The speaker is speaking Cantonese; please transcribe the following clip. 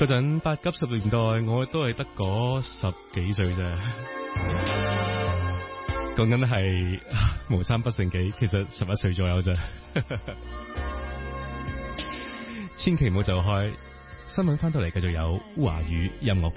嗰陣80、90年代，我都係得嗰10幾歲啫。講緊係無三不成幾，其實11歲左右啫。千祈唔好走開，新聞翻到嚟繼續有華語音樂。